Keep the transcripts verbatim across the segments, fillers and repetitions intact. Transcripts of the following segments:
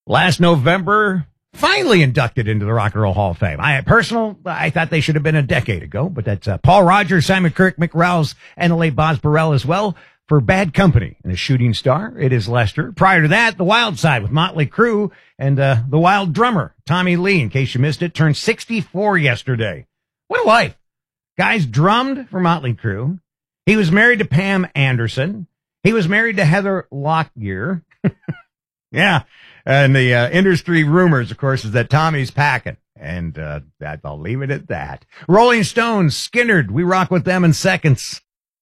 last November, finally inducted into the Rock and Roll Hall of Fame. I personal, I thought they should have been a decade ago, but that's uh, Paul Rogers, Simon Kirke, Mick Rouse, and the late Boz Burrell as well. For Bad Company and a Shooting Star, it is Lester. Prior to that, The Wild Side with Motley Crue and uh, the Wild Drummer, Tommy Lee, in case you missed it, turned sixty-four yesterday. What a life. Guys drummed for Motley Crue. He was married to Pam Anderson. He was married to Heather Locklear. Yeah. And the uh, industry rumors, of course, is that Tommy's packing. And uh, that, I'll leave it at that. Rolling Stones, Skynyrd, we rock with them in seconds.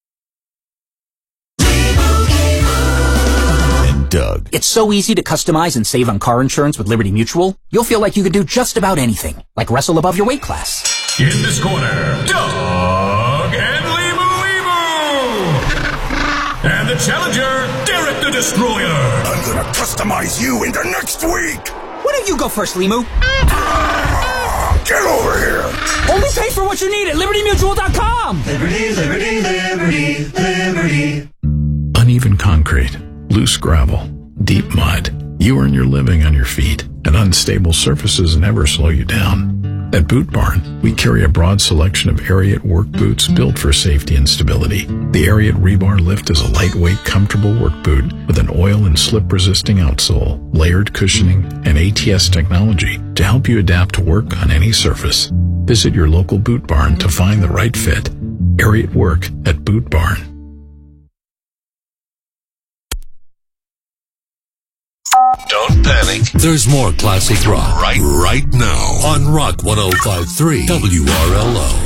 Doug. It's so easy to customize and save on car insurance with Liberty Mutual, you'll feel like you could do just about anything, like wrestle above your weight class. In this corner, Doug and Limu Limu! And the challenger, Derek the Destroyer! I'm gonna customize you into next week! Why don't you go first, Limu? Get over here! Only pay for what you need at Liberty Mutual dot com! Liberty, Liberty, Liberty, Liberty. Uneven concrete, loose gravel, deep mud. You earn your living on your feet, and unstable surfaces never slow you down. At Boot Barn, we carry a broad selection of Ariat work boots built for safety and stability. The Ariat Rebar Lift is a lightweight, comfortable work boot with an oil and slip-resisting outsole, layered cushioning, and A T S technology to help you adapt to work on any surface. Visit your local Boot Barn to find the right fit. Ariat Work at Boot Barn. Don't panic. There's more classic rock right, right now on Rock one oh five point three W R L O.